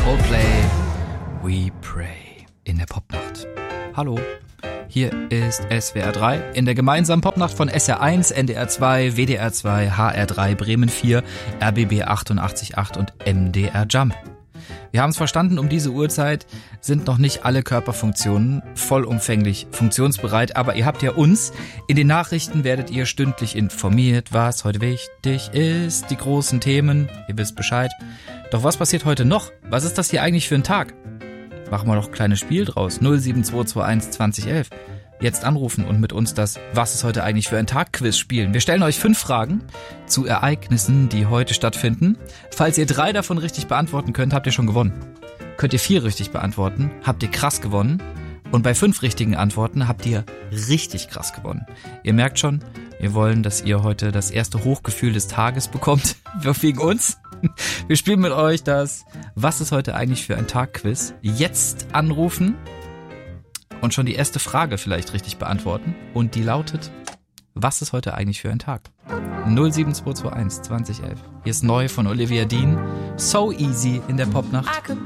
Coldplay, We Pray in der Popnacht. Hallo, hier ist SWR 3 in der gemeinsamen Popnacht von SR1, NDR 2, WDR 2, HR 3, Bremen 4, RBB 88.8 und MDR Jump. Wir haben es verstanden, um diese Uhrzeit sind noch nicht alle Körperfunktionen vollumfänglich funktionsbereit, aber ihr habt ja uns. In den Nachrichten werdet ihr stündlich informiert, was heute wichtig ist, die großen Themen, ihr wisst Bescheid. Doch was passiert heute noch? Was ist das hier eigentlich für ein Tag? Machen wir doch ein kleines Spiel draus. 07221 2011. Jetzt anrufen und mit uns das Was ist heute eigentlich für ein Tag-Quiz spielen. Wir stellen euch 5 Fragen zu Ereignissen, die heute stattfinden. Falls ihr 3 davon richtig beantworten könnt, habt ihr schon gewonnen. Könnt ihr 4 richtig beantworten, habt ihr krass gewonnen. Und bei 5 richtigen Antworten habt ihr richtig krass gewonnen. Ihr merkt schon, wir wollen, dass ihr heute das erste Hochgefühl des Tages bekommt. Wegen uns. Wir spielen mit euch das Was ist heute eigentlich für ein Tag-Quiz. Jetzt anrufen und schon die erste Frage vielleicht richtig beantworten. Und die lautet, was ist heute eigentlich für ein Tag? 07221 2011. Hier ist neu von Olivia Dean. So Easy in der Popnacht.